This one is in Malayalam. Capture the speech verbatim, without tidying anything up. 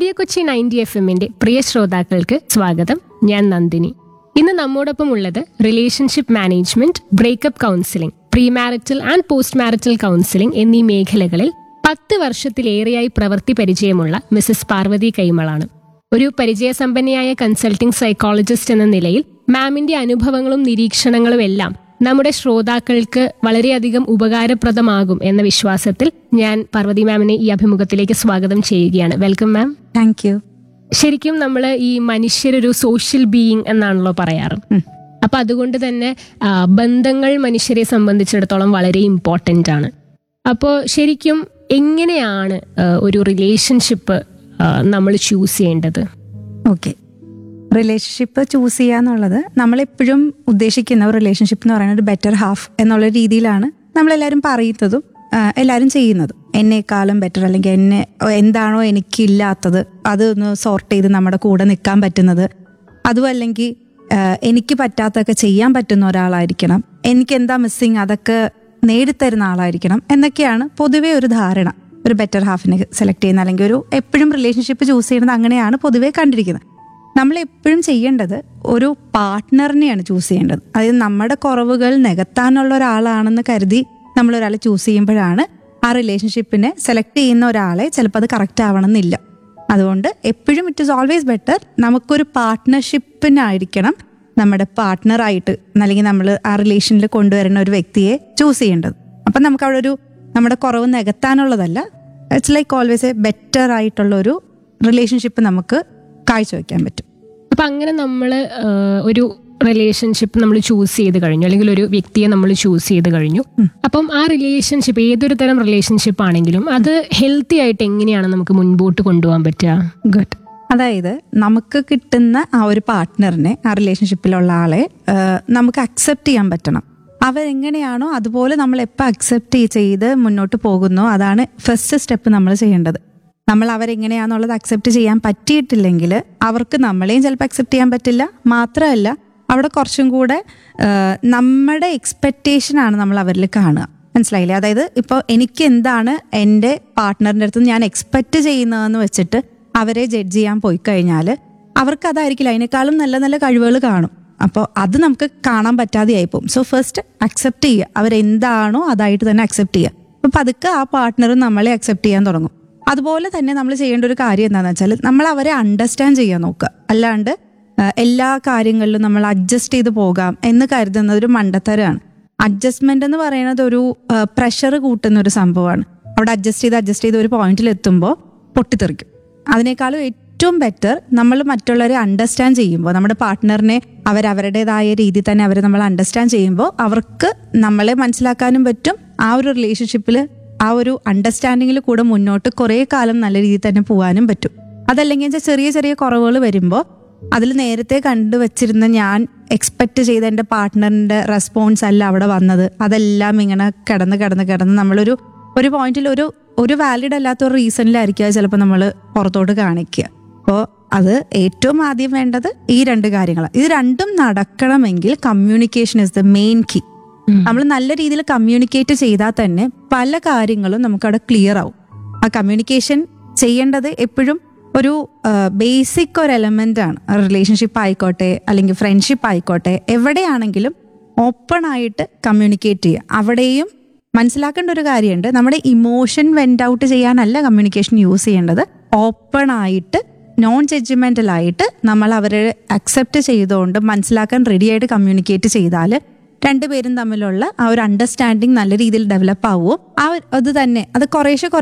റേഡിയോ കൊച്ചി നയൻറ്റി എഫ് എമ്മിന്റെ പ്രിയ ശ്രോതാക്കൾക്ക് സ്വാഗതം. ഞാൻ നന്ദിനി. ഇന്ന് നമ്മോടൊപ്പം ഉള്ളത് relationship management, breakup counselling, pre marital and post marital counselling എന്നീ മേഖലകളിൽ പത്ത് വർഷത്തിലേറെയായി പ്രവൃത്തി പരിചയമുള്ള മിസസ് പാർവതി കൈമളാണ്. ഒരു പരിചയസമ്പന്നയായ കൺസൾട്ടിംഗ് സൈക്കോളജിസ്റ്റ് എന്ന നിലയിൽ മാമിന്റെ അനുഭവങ്ങളും നിരീക്ഷണങ്ങളും എല്ലാം നമ്മുടെ ശ്രോതാക്കൾക്ക് വളരെയധികം ഉപകാരപ്രദമാകും എന്ന വിശ്വാസത്തിൽ ഞാൻ പാർവതി മാമിനെ ഈ അഭിമുഖത്തിലേക്ക് സ്വാഗതം ചെയ്യുകയാണ്. Welcome ma'am. Thank you. ശരിക്കും നമ്മൾ ഈ മനുഷ്യരൊരു സോഷ്യൽ ബീയിങ് എന്നാണല്ലോ പറയാറ്. അപ്പൊ അതുകൊണ്ട് തന്നെ ആ, ബന്ധങ്ങൾ മനുഷ്യരെ സംബന്ധിച്ചിടത്തോളം വളരെ ഇമ്പോർട്ടൻ്റ് ആണ്. അപ്പോൾ ശരിക്കും എങ്ങനെയാണ് ആ, ഒരു റിലേഷൻഷിപ്പ് നമ്മൾ ചൂസ് ചെയ്യേണ്ടത്? ഓക്കെ, റിലേഷൻഷിപ്പ് ചൂസ് ചെയ്യുക എന്നുള്ളത് നമ്മളെപ്പോഴും ഉദ്ദേശിക്കുന്ന ഒരു റിലേഷൻഷിപ്പ് എന്ന് പറയുന്നത് ഒരു ബെറ്റർ ഹാഫ് എന്നുള്ള രീതിയിലാണ് നമ്മളെല്ലാവരും പറയുന്നതും ആ, എല്ലാവരും ചെയ്യുന്നതും. എന്നെക്കാളും ബെറ്റർ, അല്ലെങ്കിൽ എന്നെ എന്താണോ എനിക്കില്ലാത്തത് അത് ഒന്ന് സോർട്ട് ചെയ്ത് നമ്മുടെ കൂടെ നിൽക്കാൻ പറ്റുന്നത്, അതും അല്ലെങ്കിൽ ആ, എനിക്ക് പറ്റാത്തൊക്കെ ചെയ്യാൻ പറ്റുന്ന ഒരാളായിരിക്കണം, എനിക്ക് എന്താ മിസ്സിങ് അതൊക്കെ നേടിത്തരുന്ന ആളായിരിക്കണം എന്നൊക്കെയാണ് പൊതുവേ ഒരു ധാരണ. ഒരു ബെറ്റർ ഹാഫിനെ സെലക്ട് ചെയ്യുന്ന, അല്ലെങ്കിൽ ഒരു എപ്പോഴും റിലേഷൻഷിപ്പ് ചൂസ് ചെയ്യുന്നത് അങ്ങനെയാണ് പൊതുവേ കണ്ടിരിക്കുന്നത്. നമ്മൾ എപ്പോഴും ചെയ്യേണ്ടത് ഒരു പാർട്ട്ണറിനെയാണ് ചൂസ് ചെയ്യേണ്ടത്. അതായത് നമ്മുടെ കുറവുകൾ നികത്താനുള്ള ഒരാളാണെന്ന് കരുതി നമ്മൾ ഒരാളെ ചൂസ് ചെയ്യുമ്പോഴാണ് ആ റിലേഷൻഷിപ്പിനെ സെലക്ട് ചെയ്യുന്ന ഒരാളെ ചിലപ്പോൾ അത് കറക്റ്റ് ആവണമെന്നില്ല. അതുകൊണ്ട് എപ്പോഴും ഇറ്റ് ഈസ് ഓൾവേസ് ബെറ്റർ നമുക്കൊരു പാർട്ട്ണർഷിപ്പിനായിരിക്കണം നമ്മുടെ പാർട്ട്ണറായിട്ട്, അല്ലെങ്കിൽ നമ്മൾ ആ റിലേഷനിൽ കൊണ്ടുവരുന്ന ഒരു വ്യക്തിയെ ചൂസ് ചെയ്യേണ്ടത്. അപ്പം നമുക്ക് അവിടെ ഒരു നമ്മുടെ കുറവ് നികത്താനുള്ളതല്ല, it's like always A better ആയിട്ടുള്ള ഒരു റിലേഷൻഷിപ്പ് നമുക്ക് കാഴ്ചവെക്കാൻ പറ്റും. അപ്പൊ അങ്ങനെ നമ്മൾ ഒരു റിലേഷൻഷിപ്പ് നമ്മൾ ചൂസ് ചെയ്ത് കഴിഞ്ഞു, അല്ലെങ്കിൽ ഒരു വ്യക്തിയെ നമ്മൾ ചൂസ് ചെയ്ത് കഴിഞ്ഞു. അപ്പം ആ റിലേഷൻഷിപ്പ് ഏതൊരു തരം റിലേഷൻഷിപ്പ് ആണെങ്കിലും അത് ഹെൽത്തി ആയിട്ട് എങ്ങനെയാണ് നമുക്ക് മുൻപോട്ട് കൊണ്ടുപോകാൻ പറ്റുക? ഗുഡ്. അതായത് നമുക്ക് കിട്ടുന്ന ആ ഒരു പാർട്ട്ണറിനെ, ആ റിലേഷൻഷിപ്പിലുള്ള ആളെ ആ, നമുക്ക് അക്സെപ്റ്റ് ചെയ്യാൻ പറ്റണം. അവരെങ്ങനെയാണോ അതുപോലെ നമ്മൾ എപ്പോൾ അക്സെപ്റ്റ് ചെയ്ത് മുന്നോട്ട് പോകുന്നോ അതാണ് ഫസ്റ്റ് സ്റ്റെപ്പ് നമ്മൾ ചെയ്യേണ്ടത്. നമ്മൾ അവരെങ്ങനെയാണെന്നുള്ളത് അക്സെപ്റ്റ് ചെയ്യാൻ പറ്റിയിട്ടില്ലെങ്കിൽ അവർക്ക് നമ്മളെയും ചിലപ്പോൾ അക്സെപ്റ്റ് ചെയ്യാൻ പറ്റില്ല. മാത്രമല്ല അവിടെ കുറച്ചും കൂടെ ആ, നമ്മുടെ എക്സ്പെക്റ്റേഷനാണ് നമ്മൾ അവരിൽ കാണുക. മനസ്സിലായില്ലേ? അതായത് ഇപ്പോൾ എനിക്ക് എന്താണ് എൻ്റെ പാർട്ട്ണറിൻ്റെ അടുത്ത് ഞാൻ എക്സ്പെക്റ്റ് ചെയ്യുന്നതെന്ന് വെച്ചിട്ട് അവരെ ജഡ്ജ് ചെയ്യാൻ പോയി കഴിഞ്ഞാൽ അവർക്ക് അതായിരിക്കില്ല, അതിനേക്കാളും നല്ല നല്ല കഴിവുകൾ കാണും. അപ്പോൾ അത് നമുക്ക് കാണാൻ പറ്റാതെ ആയിപ്പോവും. സോ ഫസ്റ്റ് അക്സെപ്റ്റ് ചെയ്യുക, അവരെന്താണോ അതായിട്ട് തന്നെ അക്സെപ്റ്റ് ചെയ്യുക. അപ്പോൾ പതുക്കെ ആ പാർട്ട്ണർ നമ്മളെ അക്സെപ്റ്റ് ചെയ്യാൻ തുടങ്ങും. അതുപോലെ തന്നെ നമ്മൾ ചെയ്യേണ്ട ഒരു കാര്യം എന്താണെന്ന് വെച്ചാൽ നമ്മൾ അവരെ അണ്ടർസ്റ്റാൻഡ് ചെയ്യാൻ നോക്കുക. അല്ലാണ്ട് ആ, എല്ലാ കാര്യങ്ങളിലും നമ്മൾ അഡ്ജസ്റ്റ് ചെയ്ത് പോകാം എന്ന് കരുതുന്നത് ഒരു മണ്ടത്തരമാണ്. അഡ്ജസ്റ്റ്മെന്റ് എന്ന് പറയുന്നത് ഒരു പ്രഷർ കൂട്ടുന്ന ഒരു സംഭവമാണ്. അവിടെ അഡ്ജസ്റ്റ് ചെയ്ത് അഡ്ജസ്റ്റ് ചെയ്ത് ഒരു പോയിന്റിൽ എത്തുമ്പോൾ പൊട്ടിത്തെറിക്കും. അതിനേക്കാളും ഏറ്റവും ബെറ്റർ നമ്മൾ മറ്റുള്ളവരെ അണ്ടർസ്റ്റാൻഡ് ചെയ്യുമ്പോൾ, നമ്മുടെ പാർട്ട്ണറിനെ അവരവരുടേതായ രീതിയിൽ തന്നെ അവരെ നമ്മൾ അണ്ടർസ്റ്റാൻഡ് ചെയ്യുമ്പോൾ അവർക്ക് നമ്മളെ മനസ്സിലാക്കാനും പറ്റും. ആ ഒരു റിലേഷൻഷിപ്പിൽ ആ ഒരു അണ്ടർസ്റ്റാൻഡിങ്ങിൽ കൂടെ മുന്നോട്ട് കുറേ കാലം നല്ല രീതിയിൽ തന്നെ പോകാനും പറ്റും. അതല്ലെങ്കിൽ ചെറിയ ചെറിയ കുറവുകൾ വരുമ്പോൾ അതിൽ നേരത്തെ കണ്ടുവച്ചിരുന്ന ഞാൻ എക്സ്പെക്റ്റ് ചെയ്ത എൻ്റെ പാർട്ട്ണറിൻ്റെ റെസ്പോൺസ് അല്ല അവിടെ വന്നത്, അതെല്ലാം ഇങ്ങനെ കിടന്ന് കിടന്ന് കിടന്ന് നമ്മളൊരു ഒരു പോയിന്റിൽ ഒരു ഒരു വാലിഡ് അല്ലാത്ത ഒരു റീസണിലായിരിക്കും ചിലപ്പോൾ നമ്മൾ പുറത്തോട്ട് കാണിക്കുക. അപ്പോൾ അത് ഏറ്റവും ആദ്യം വേണ്ടത് ഈ രണ്ട് കാര്യങ്ങളാണ്. ഇത് രണ്ടും നടക്കണമെങ്കിൽ communication is the main key. നമ്മൾ നല്ല രീതിയിൽ കമ്മ്യൂണിക്കേറ്റ് ചെയ്താൽ തന്നെ പല കാര്യങ്ങളും നമുക്കവിടെ ക്ലിയർ ആവും. ആ കമ്മ്യൂണിക്കേഷൻ ചെയ്യേണ്ടത് എപ്പോഴും ഒരു ബേസിക് ഒരു എലമെന്റ് ആണ്. റിലേഷൻഷിപ്പ് ആയിക്കോട്ടെ അല്ലെങ്കിൽ ഫ്രണ്ട്ഷിപ്പ് ആയിക്കോട്ടെ, എവിടെയാണെങ്കിലും ഓപ്പൺ ആയിട്ട് കമ്മ്യൂണിക്കേറ്റ് ചെയ്യുക. അവിടെയും മനസ്സിലാക്കേണ്ട ഒരു കാര്യമുണ്ട്, നമ്മുടെ emotion went out ചെയ്യാനല്ല communication use ചെയ്യേണ്ടത്. ഓപ്പൺ ആയിട്ട് നോൺ ജഡ്ജ്മെന്റൽ ആയിട്ട് നമ്മൾ അവരെ അക്സെപ്റ്റ് ചെയ്തുകൊണ്ട് മനസ്സിലാക്കാൻ റെഡി ആയിട്ട് കമ്മ്യൂണിക്കേറ്റ് ചെയ്താൽ രണ്ടുപേരും തമ്മിലുള്ള ആ ഒരു അണ്ടർസ്റ്റാൻഡിങ് നല്ല രീതിയിൽ ഡെവലപ്പ് ആവുമോ. ആ അത് തന്നെ അത് കുറേശ്ശെ